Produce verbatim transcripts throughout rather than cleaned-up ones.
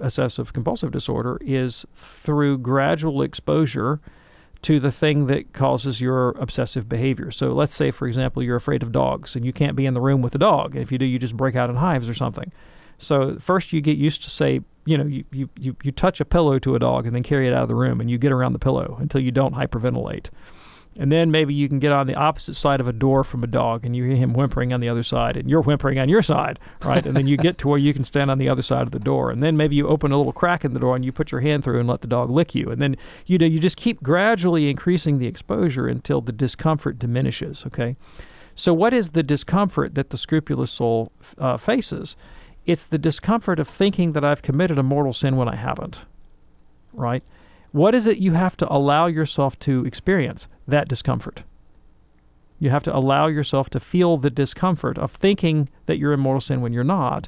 obsessive compulsive disorder is through gradual exposure to the thing that causes your obsessive behavior. So let's say, for example, you're afraid of dogs and you can't be in the room with the dog. And if you do, you just break out in hives or something. So first you get used to, say, you know, you, you, you, you touch a pillow to a dog and then carry it out of the room and you get around the pillow until you don't hyperventilate. And then maybe you can get on the opposite side of a door from a dog and you hear him whimpering on the other side and you're whimpering on your side, right? And then you get to where you can stand on the other side of the door. And then maybe you open a little crack in the door and you put your hand through and let the dog lick you. And then, you know, you just keep gradually increasing the exposure until the discomfort diminishes, okay? So what is the discomfort that the scrupulous soul uh, faces? It's the discomfort of thinking that I've committed a mortal sin when I haven't, right? What is it you have to allow yourself to experience? That discomfort. You have to allow yourself to feel the discomfort of thinking that you're in mortal sin when you're not.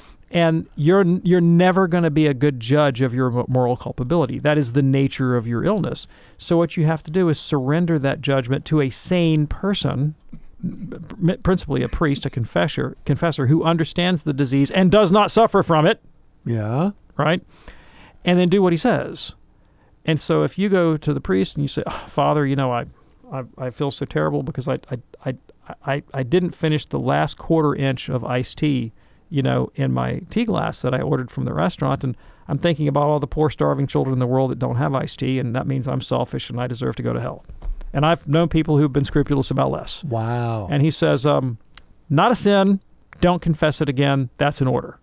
And you're you're never going to be a good judge of your moral culpability. That is the nature of your illness. So what you have to do is surrender that judgment to a sane person, principally a priest, a confessor, confessor who understands the disease and does not suffer from it. Yeah. Right? And then do what he says. And so if you go to the priest and you say, oh, Father, you know, I, I I feel so terrible because I I, I I I didn't finish the last quarter inch of iced tea, you know, in my tea glass that I ordered from the restaurant, and I'm thinking about all the poor starving children in the world that don't have iced tea, and that means I'm selfish and I deserve to go to hell. And I've known people who've been scrupulous about less. Wow. And he says, um, not a sin, don't confess it again, that's an order.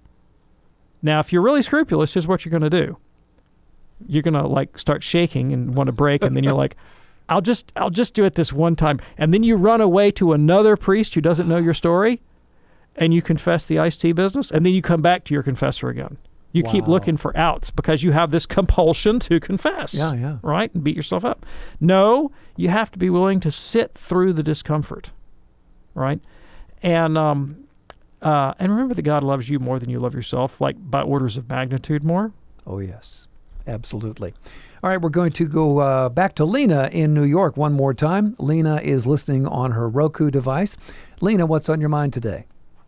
Now, if you're really scrupulous, here's what you're going to do. You're going to like start shaking and want to break. And then you're like, I'll just, I'll just do it this one time. And then you run away to another priest who doesn't know your story and you confess the iced tea business. And then you come back to your confessor again. You wow. keep looking for outs because you have this compulsion to confess. Yeah, yeah. Right? And beat yourself up. No, you have to be willing to sit through the discomfort. Right? And, um, uh, and remember that God loves you more than you love yourself, like by orders of magnitude more. Oh, yes. Absolutely. All right, we're going to go uh, back to Lena in New York one more time. Lena is listening on her Roku device. Lena, what's on your mind today?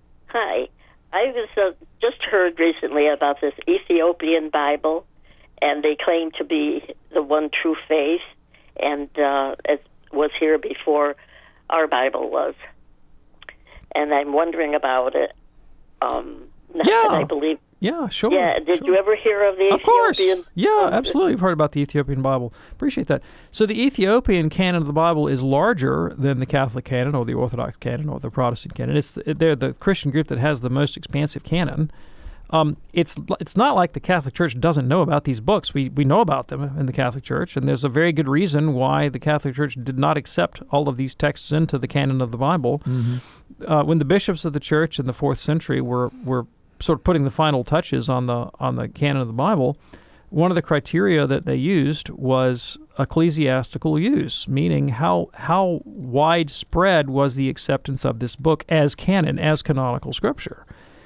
Hi. I was uh, just heard recently about this Ethiopian Bible, and they claim to be the one true faith, and uh, it was here before our Bible was. And I'm wondering about it. Um, not yeah. that I believe. Yeah, sure. Yeah, did sure. you ever hear of the of course. Ethiopian? Yeah, absolutely. I've heard about the Ethiopian Bible. Appreciate that. So the Ethiopian canon of the Bible is larger than the Catholic canon or the Orthodox canon or the Protestant canon. It's they're the Christian group that has the most expansive canon. Um, it's it's not like the Catholic Church doesn't know about these books. We we know about them in the Catholic Church, and there's a very good reason why the Catholic Church did not accept all of these texts into the canon of the Bible. Mm-hmm. Uh, when the bishops of the Church in the fourth century were were sort of putting the final touches on the on the canon of the Bible, one of the criteria that they used was ecclesiastical use, meaning how how widespread was the acceptance of this book as canon, as canonical scripture.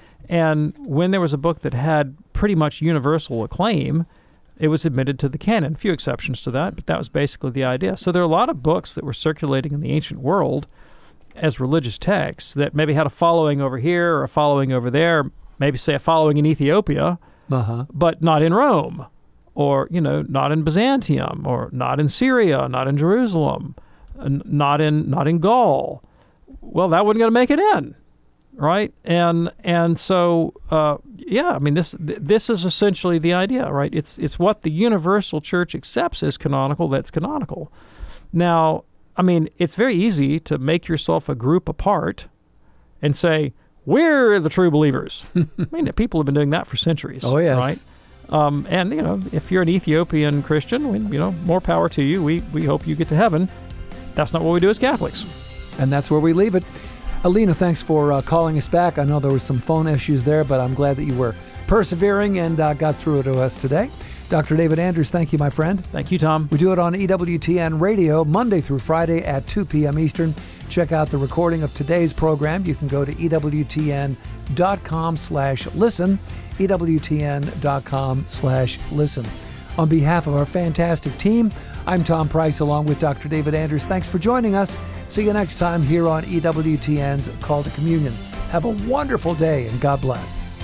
And when there was a book that had pretty much universal acclaim, it was admitted to the canon. A few exceptions to that, but that was basically the idea. So there are a lot of books that were circulating in the ancient world as religious texts that maybe had a following over here or a following over there, maybe say a following in Ethiopia, uh-huh. but not in Rome, or, you know, not in Byzantium, or not in Syria, not in Jerusalem, not in not in Gaul. Well, that wasn't going to make it in, right? And and so, uh, yeah, I mean, this this is essentially the idea, right? It's it's what the universal church accepts as canonical that's canonical. Now, I mean, it's very easy to make yourself a group apart and say, we're the true believers. I mean, people have been doing that for centuries. Oh, yes. Right? Um, and, you know, if you're an Ethiopian Christian, we, you know, more power to you. We we hope you get to heaven. That's not what we do as Catholics. And that's where we leave it. Alina, thanks for uh, calling us back. I know there were some phone issues there, but I'm glad that you were persevering and uh, got through it to us today. Doctor David Andrews, thank you, my friend. Thank you, Tom. We do it on E W T N Radio Monday through Friday at two p.m. Eastern. Check out the recording of today's program. You can go to ewtn.com slash listen, ewtn.com slash listen. On behalf of our fantastic team, I'm Tom Price along with Doctor David Andrews. Thanks for joining us. See you next time here on E W T N's Call to Communion. Have a wonderful day and God bless.